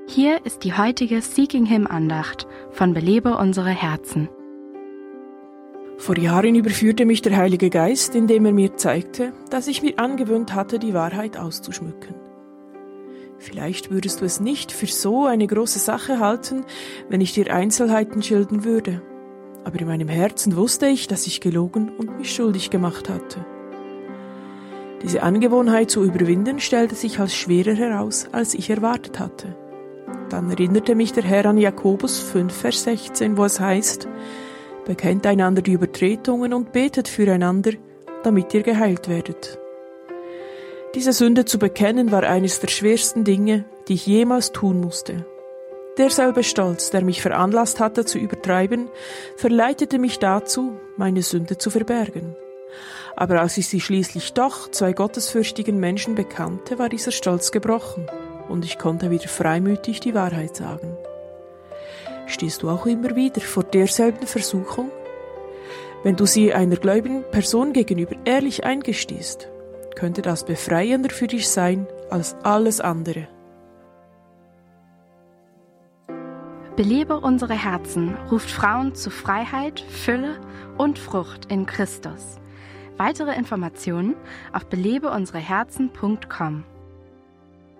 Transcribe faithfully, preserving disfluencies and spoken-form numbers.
Hier ist die heutige Seeking Him Andacht von Belebe unsere Herzen. Vor Jahren überführte mich der Heilige Geist, indem er mir zeigte, dass ich mir angewöhnt hatte, die Wahrheit auszuschmücken. Vielleicht würdest du es nicht für so eine große Sache halten, wenn ich dir Einzelheiten schildern würde. Aber in meinem Herzen wusste ich, dass ich gelogen und mich schuldig gemacht hatte. Diese Angewohnheit zu überwinden, stellte sich als schwerer heraus, als ich erwartet hatte. Dann erinnerte mich der Herr an Jakobus fünf, Vers sechzehn, wo es heißt: Bekennt einander die Übertretungen und betet füreinander, damit ihr geheilt werdet. Diese Sünde zu bekennen war eines der schwersten Dinge, die ich jemals tun musste. Derselbe Stolz, der mich veranlasst hatte zu übertreiben, verleitete mich dazu, meine Sünde zu verbergen. Aber als ich sie schließlich doch zwei gottesfürchtigen Menschen bekannte, war dieser Stolz gebrochen und ich konnte wieder freimütig die Wahrheit sagen. Stehst du auch immer wieder vor derselben Versuchung? Wenn du sie einer gläubigen Person gegenüber ehrlich eingestehst, könnte das befreiender für dich sein als alles andere. Belebe unsere Herzen ruft Frauen zu Freiheit, Fülle und Frucht in Christus. Weitere Informationen auf belebe unsere herzen punkt com.